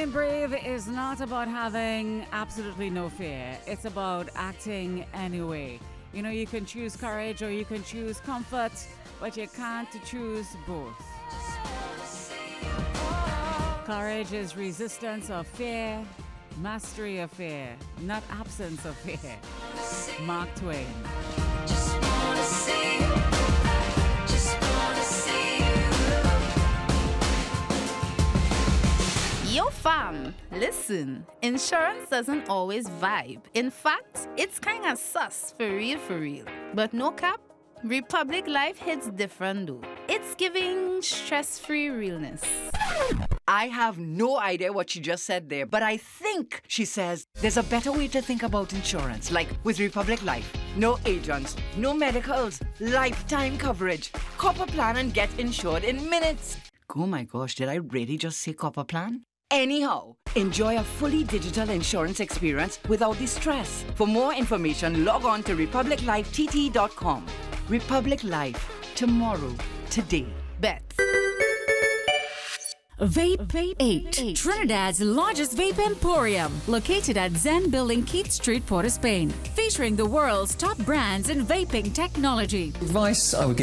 Being brave is not about having absolutely no fear. It's about acting anyway. You know, you can choose courage or you can choose comfort, but you can't choose both. Courage is resistance of fear, mastery of fear, not absence of fear. Mark Twain. Just wanna see you. Just wanna see you. Yo fam, listen, insurance doesn't always vibe. In fact, it's kinda sus for real. But no cap, Republic Life hits different though. It's giving stress-free realness. I have no idea what she just said there, but I think she says there's a better way to think about insurance, like with Republic Life. No agents, no medicals, lifetime coverage. Copper plan and get insured in minutes. Oh my gosh, did I really just say copper plan? Anyhow, enjoy a fully digital insurance experience without the stress. For more information, log on to republiclifett.com. Republic Life. Tomorrow. Today. Bet. Vape 8, Trinidad's largest vape emporium, located at Zen Building, Keith Street, Port of Spain, featuring the world's top brands in vaping technology. Advice I would give